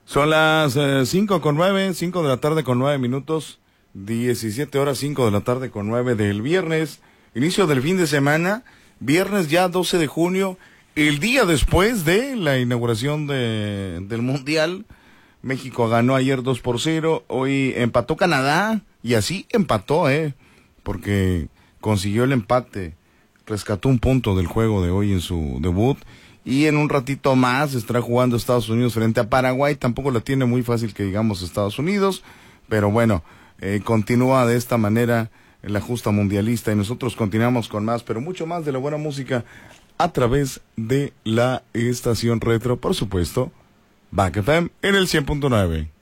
Son las 5:09, 5 de la tarde con 9 minutos, 17 horas, 5 de la tarde con 9 del viernes, inicio del fin de semana, viernes ya 12 de junio, el día después de la inauguración del Mundial. México ganó ayer 2-0, hoy empató Canadá, y así empató, porque consiguió el empate, rescató un punto del juego de hoy en su debut. Y en un ratito más estará jugando Estados Unidos frente a Paraguay. Tampoco la tiene muy fácil que digamos Estados Unidos, pero bueno, continúa de esta manera la justa mundialista y nosotros continuamos con más, pero mucho más de la buena música a través de la estación retro, por supuesto, Back FM en el 100.9.